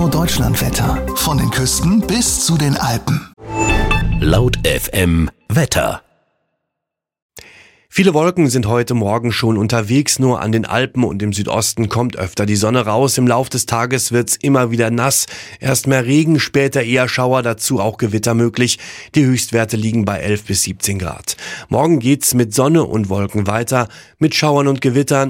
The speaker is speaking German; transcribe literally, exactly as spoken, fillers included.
Norddeutschland-Wetter. Von den Küsten bis zu den Alpen. Laut F M Wetter. Viele Wolken sind heute Morgen schon unterwegs, nur an den Alpen und im Südosten kommt öfter die Sonne raus. Im Lauf des Tages wird's immer wieder nass. Erst mehr Regen, später eher Schauer, dazu auch Gewitter möglich. Die Höchstwerte liegen bei elf bis siebzehn Grad. Morgen geht's mit Sonne und Wolken weiter, mit Schauern und Gewittern.